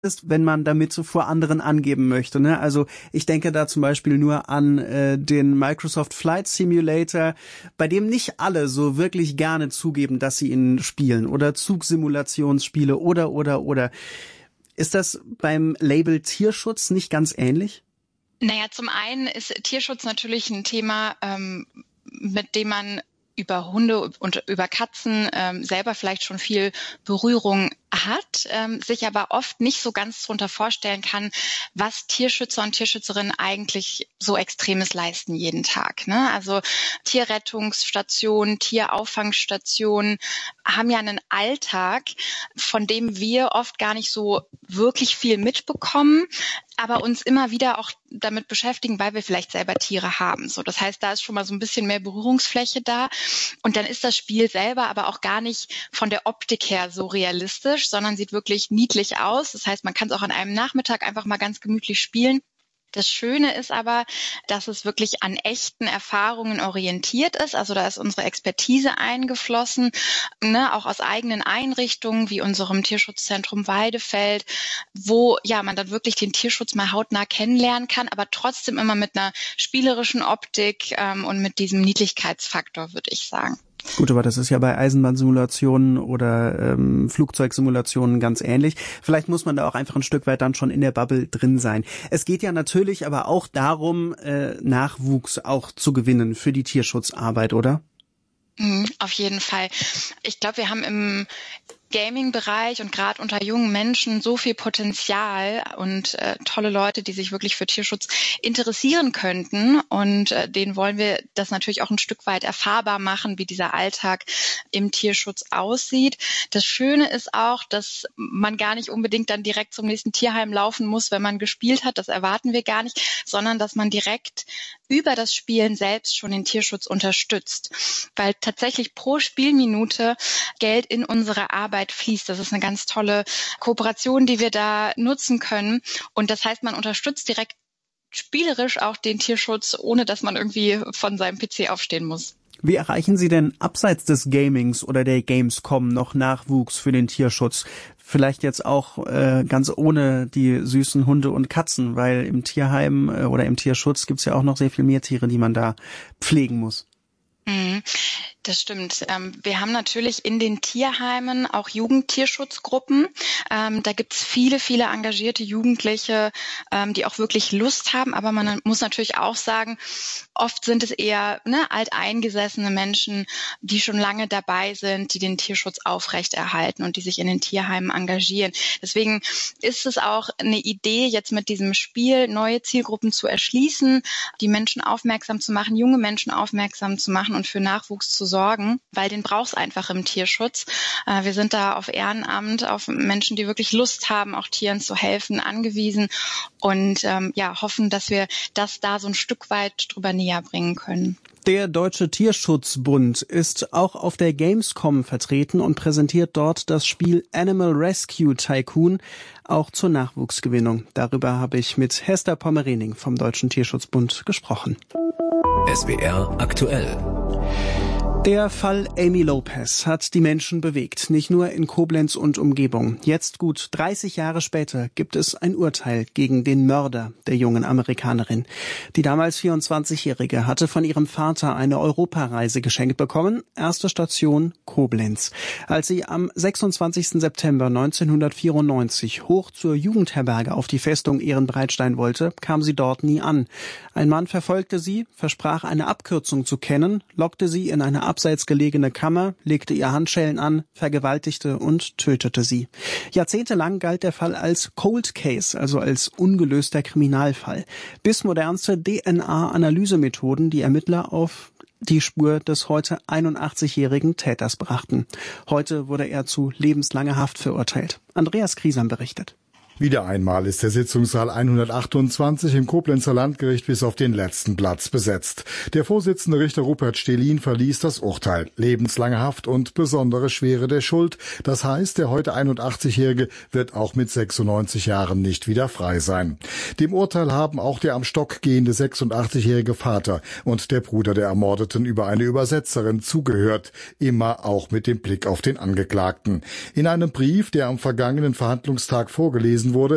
ist, wenn man damit so vor anderen angeben möchte, ne? Also ich denke da zum Beispiel nur an den Microsoft Flight Simulator, bei dem nicht alle so wirklich gerne zugeben, dass sie ihn spielen, oder Zugsimulationsspiele oder. Ist das beim Label Tierschutz nicht ganz ähnlich? Naja, zum einen ist Tierschutz natürlich ein Thema, mit dem man über Hunde und über Katzen selber vielleicht schon viel Berührung hat, sich aber oft nicht so ganz darunter vorstellen kann, was Tierschützer und Tierschützerinnen eigentlich so Extremes leisten jeden Tag, ne? Also Tierrettungsstationen, Tierauffangsstationen haben ja einen Alltag, von dem wir oft gar nicht so wirklich viel mitbekommen, aber uns immer wieder auch damit beschäftigen, weil wir vielleicht selber Tiere haben. So, das heißt, da ist schon mal so ein bisschen mehr Berührungsfläche da. Und dann ist das Spiel selber aber auch gar nicht von der Optik her so realistisch, sondern sieht wirklich niedlich aus. Das heißt, man kann es auch an einem Nachmittag einfach mal ganz gemütlich spielen. Das Schöne ist aber, dass es wirklich an echten Erfahrungen orientiert ist. Also da ist unsere Expertise eingeflossen, ne, auch aus eigenen Einrichtungen wie unserem Tierschutzzentrum Weidefeld, wo ja man dann wirklich den Tierschutz mal hautnah kennenlernen kann, aber trotzdem immer mit einer spielerischen Optik und mit diesem Niedlichkeitsfaktor, würde ich sagen. Gut, aber das ist ja bei Eisenbahnsimulationen oder Flugzeugsimulationen ganz ähnlich. Vielleicht muss man da auch einfach ein Stück weit dann schon in der Bubble drin sein. Es geht ja natürlich aber auch darum, Nachwuchs auch zu gewinnen für die Tierschutzarbeit, oder? Auf jeden Fall. Ich glaube, wir haben im Gaming-Bereich und gerade unter jungen Menschen so viel Potenzial und tolle Leute, die sich wirklich für Tierschutz interessieren könnten. Und denen wollen wir das natürlich auch ein Stück weit erfahrbar machen, wie dieser Alltag im Tierschutz aussieht. Das Schöne ist auch, dass man gar nicht unbedingt dann direkt zum nächsten Tierheim laufen muss, wenn man gespielt hat. Das erwarten wir gar nicht, sondern dass man direkt über das Spielen selbst schon den Tierschutz unterstützt. Weil tatsächlich pro Spielminute Geld in unsere Arbeit fließt. Das ist eine ganz tolle Kooperation, die wir da nutzen können. Und das heißt, man unterstützt direkt spielerisch auch den Tierschutz, ohne dass man irgendwie von seinem PC aufstehen muss. Wie erreichen Sie denn abseits des Gamings oder der Gamescom noch Nachwuchs für den Tierschutz? Vielleicht jetzt auch ganz ohne die süßen Hunde und Katzen, weil im Tierheim oder im Tierschutz gibt's ja auch noch sehr viel mehr Tiere, die man da pflegen muss. Das stimmt. Wir haben natürlich in den Tierheimen auch Jugendtierschutzgruppen. Da gibt's viele, viele engagierte Jugendliche, die auch wirklich Lust haben. Aber man muss natürlich auch sagen, oft sind es eher alteingesessene Menschen, die schon lange dabei sind, die den Tierschutz aufrechterhalten und die sich in den Tierheimen engagieren. Deswegen ist es auch eine Idee, jetzt mit diesem Spiel neue Zielgruppen zu erschließen, die Menschen aufmerksam zu machen, junge Menschen aufmerksam zu machen und für Nachwuchs zu sorgen, weil den braucht's einfach im Tierschutz. Wir sind da auf Ehrenamt, auf Menschen, die wirklich Lust haben, auch Tieren zu helfen, angewiesen und hoffen, dass wir das da so ein Stück weit drüber näher bringen können. Der Deutsche Tierschutzbund ist auch auf der Gamescom vertreten und präsentiert dort das Spiel Animal Rescue Tycoon, auch zur Nachwuchsgewinnung. Darüber habe ich mit Hester Pommerening vom Deutschen Tierschutzbund gesprochen. SWR aktuell. Der Fall Amy Lopez hat die Menschen bewegt, nicht nur in Koblenz und Umgebung. Jetzt, gut 30 Jahre später, gibt es ein Urteil gegen den Mörder der jungen Amerikanerin. Die damals 24-Jährige hatte von ihrem Vater eine Europareise geschenkt bekommen. Erste Station Koblenz. Als sie am 26. September 1994 hoch zur Jugendherberge auf die Festung Ehrenbreitstein wollte, kam sie dort nie an. Ein Mann verfolgte sie, versprach eine Abkürzung zu kennen, lockte sie in eine abseits gelegene Kammer, legte ihr Handschellen an, vergewaltigte und tötete sie. Jahrzehntelang galt der Fall als Cold Case, also als ungelöster Kriminalfall, bis modernste DNA-Analysemethoden die Ermittler auf die Spur des heute 81-jährigen Täters brachten. Heute wurde er zu lebenslanger Haft verurteilt. Andreas Kriesam berichtet. Wieder einmal ist der Sitzungssaal 128 im Koblenzer Landgericht bis auf den letzten Platz besetzt. Der Vorsitzende Richter Rupert Stelin verließ das Urteil. Lebenslange Haft und besondere Schwere der Schuld. Das heißt, der heute 81-Jährige wird auch mit 96 Jahren nicht wieder frei sein. Dem Urteil haben auch der am Stock gehende 86-jährige Vater und der Bruder der Ermordeten über eine Übersetzerin zugehört. Immer auch mit dem Blick auf den Angeklagten. In einem Brief, der am vergangenen Verhandlungstag vorgelesen wurde,